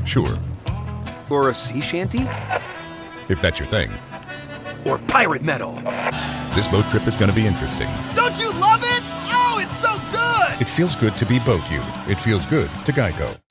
Sure, Or a sea shanty? if that's your thing. Or pirate metal? This boat trip is going to be interesting. Don't you love it? Oh, it's so good! It feels good to be Boat You. It feels good to Geico.